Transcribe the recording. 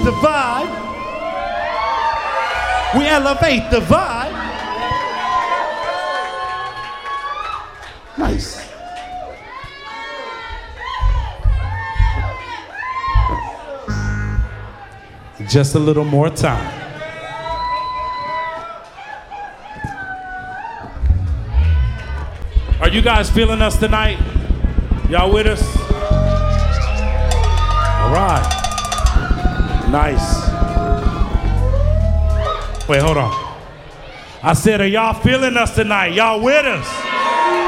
the vibe. We elevate the vibe. Nice. Just a little more time. Are you guys feeling us tonight? Y'all with us? All right. Nice. Wait, hold on. I said, are y'all feeling us tonight? Y'all with us?